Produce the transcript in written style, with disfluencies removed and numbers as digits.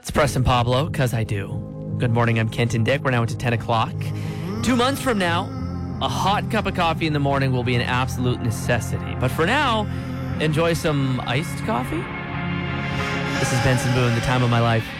It's Preston Pablo, because I do. Good morning, I'm Kenton Dick. We're now into 10 o'clock. 2 months from now, a hot cup of coffee in the morning will be an absolute necessity. But for now, enjoy some iced coffee. This is Benson Boone, The Time of My Life.